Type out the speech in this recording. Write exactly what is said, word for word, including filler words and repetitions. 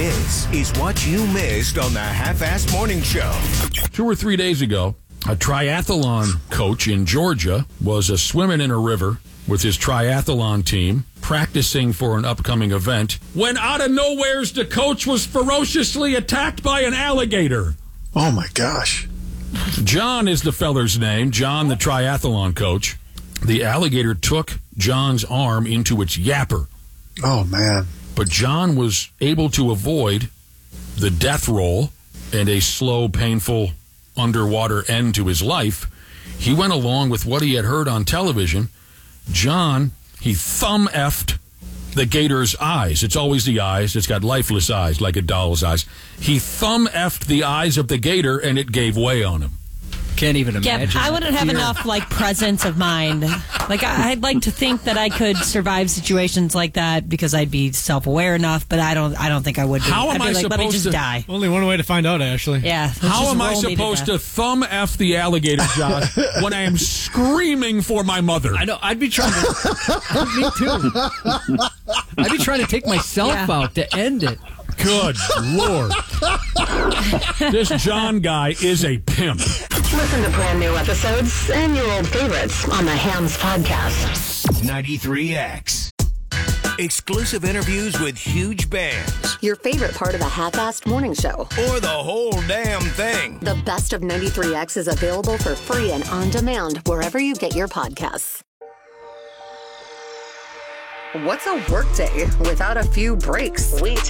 This is what you missed on the Half-Assed Morning Show. Two or three days ago, a triathlon coach in Georgia was a swimming in a river with his triathlon team, practicing for an upcoming event, when out of nowheres the coach was ferociously attacked by an alligator. Oh, my gosh. John is the feller's name, John, the triathlon coach. The alligator took John's arm into its yapper. Oh, man. But John was able to avoid the death roll and a slow, painful underwater end to his life. He went along with what he had heard on television. John, he thumb-effed the gator's eyes. It's always the eyes. It's got lifeless eyes, like a doll's eyes. He thumb-effed the eyes of the gator, and it gave way on him. Can't even imagine. Yeah, I wouldn't have enough like presence of mind. Like I, I'd like to think that I could survive situations like that because I'd be self-aware enough, but I don't. I don't think I would. Be. How am I'd be I like, supposed let me just to die? Only one way to find out, Ashley. Yeah. How am I supposed to, to thumb F the alligator, Josh, when I am screaming for my mother? I know. I'd be trying to. Me too. I'd be trying to take myself Yeah. out to end it. Good Lord. This John guy is a pimp. Listen to brand new episodes and your old favorites on the Hams Podcast. ninety-three X. Exclusive interviews with huge bands. Your favorite part of the Half-Assed Morning Show. Or the whole damn thing. The best of ninety-three X is available for free and on demand wherever you get your podcasts. What's a workday without a few breaks? We